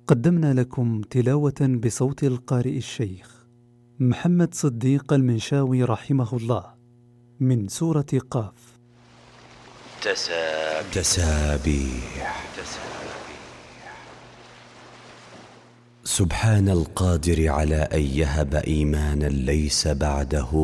قدمنا لكم تلاوة بصوت القارئ الشيخ محمد صديق المنشاوي رحمه الله من سورة قاف. تسابيح. سبحان القادر على أن يهب إيمانا ليس بعده